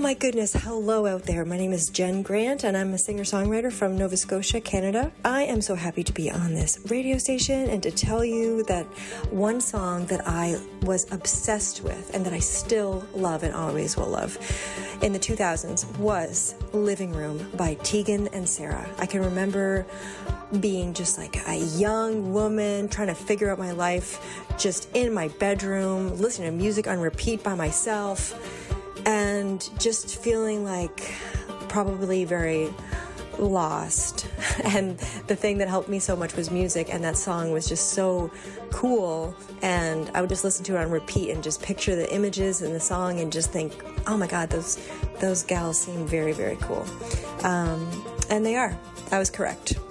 my goodness, hello out there. My name is Jen Grant, and I'm a singer-songwriter from Nova Scotia, Canada. I am so happy to be on this radio station and to tell you that one song that I was obsessed with and that I still love and always will love in the 2000s was Living Room by Tegan and Sara. I can remember being just like a young woman trying to figure out my life, just in my bedroom, listening to music on repeat by myself, and just feeling like probably very lost. And the thing that helped me so much was music, and that song was just so cool, and I would just listen to it on repeat and just picture the images in the song and just think, oh my God, those gals seem very, very cool. And they are. I was correct.